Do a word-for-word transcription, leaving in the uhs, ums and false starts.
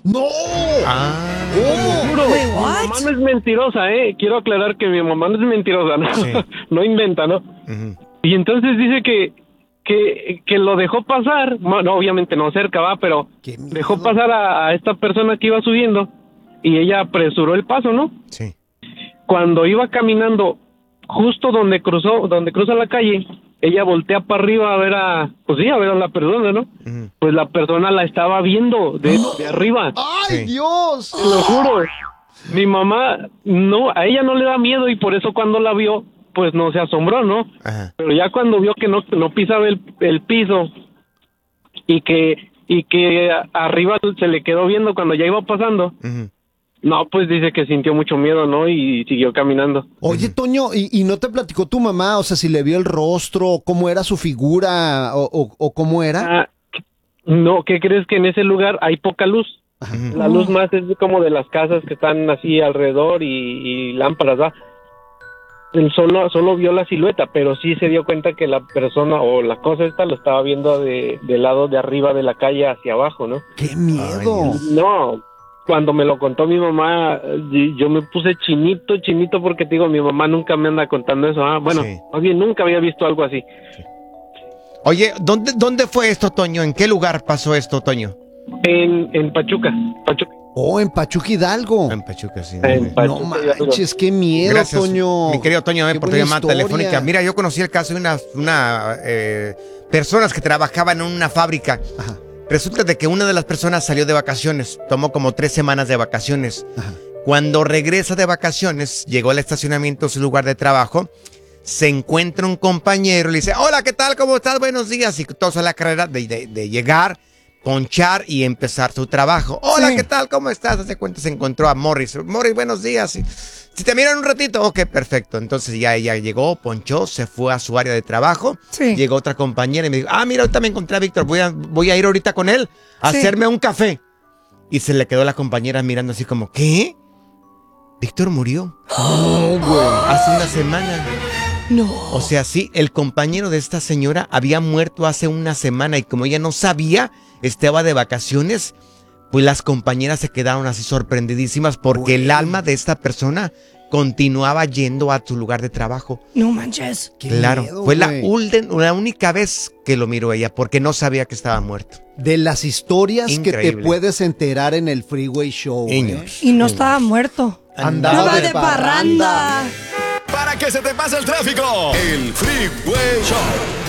¡No! Ah. ¿Cómo? Juro, Wait, mi what? mamá no es mentirosa, ¿eh? Quiero aclarar que mi mamá no es mentirosa, ¿no? Sí. No inventa, ¿no? Ujú. Y entonces dice que, que, que lo dejó pasar, bueno, obviamente no cerca, va, pero Qué miedo. dejó pasar a, a esta persona que iba subiendo y ella apresuró el paso, ¿no? Sí. Cuando iba caminando justo donde cruzó, donde cruza la calle, ella voltea para arriba a ver a, pues sí, a ver a la persona, ¿no? Ujú. Pues la persona la estaba viendo de, de arriba. ¡Ay, Sí. Dios! Te lo juro. Mi mamá, no, a ella no le da miedo y por eso cuando la vio, pues no se asombró, ¿no? Ajá. Pero ya cuando vio que no, no pisaba el, el piso y que, y que a- arriba se le quedó viendo cuando ya iba pasando, Ujú. no, pues dice que sintió mucho miedo, ¿no? Y siguió caminando. Oye, Toño, ¿y, y no te platicó tu mamá? O sea, si le vio el rostro, cómo era su figura o, o- o cómo era. Ah, no, ¿qué crees? Que en ese lugar hay poca luz. Ujú. La luz más es como de las casas que están así alrededor y, y lámparas, ¿va? Él solo, solo vio la silueta, pero sí se dio cuenta que la persona o la cosa esta lo estaba viendo de, del lado de arriba de la calle hacia abajo, ¿no? ¡Qué miedo! Ay, No, cuando me lo contó mi mamá, y- yo me puse chinito, chinito, porque te digo, mi mamá nunca me anda contando eso. Ah, bueno, Sí. más bien nunca había visto algo así. Oye, ¿dónde, ¿dónde fue esto, Toño? ¿En qué lugar pasó esto, Toño? En, en Pachuca, Pachuca. Oh, en Pachuca Hidalgo. En Pachuca, sí. En No Pachuca, Hidalgo. manches, qué miedo, Gracias, Toño. mi querido Toño, eh, Qué por tu buena llamada historia. telefónica. Mira, yo conocí el caso de una, una eh, personas que trabajaban en una fábrica. Ajá. Resulta de que una de las personas salió de vacaciones, tomó como tres semanas de vacaciones. Ajá. Cuando regresa de vacaciones, llegó al estacionamiento, su lugar de trabajo, se encuentra un compañero, le dice, hola, ¿qué tal? ¿Cómo estás? Buenos días. Y toda la carrera de, de- de llegar, ponchar y empezar su trabajo. Hola, Sí. ¿qué tal? ¿Cómo estás? Hace cuenta se encontró a Morris. Morris, buenos días. Y, si te miran un ratito, ok, perfecto. Entonces ya ella llegó, ponchó, se fue a su área de trabajo. Sí. Llegó otra compañera y me dijo, ah, mira, ahorita me encontré a Víctor, voy a, voy a ir ahorita con él a Sí. hacerme un café. Y se le quedó la compañera mirando así como, ¿qué? Víctor murió Oh, güey. hace una semana. No. O sea, sí, el compañero de esta señora había muerto hace una semana y como ella no sabía, estaba de vacaciones, pues las compañeras se quedaron así sorprendidísimas porque el alma de esta persona continuaba yendo a su lugar de trabajo. No manches. Qué Claro, miedo, fue la, güey. ulden- la única vez que lo miró ella porque no sabía que estaba muerto. De las historias que te Increíble. puedes enterar en el Freeway Show. Niños. Y no estaba muerto. Andaba Andaba de de parranda. Para que se te pase el tráfico, el Freeway Show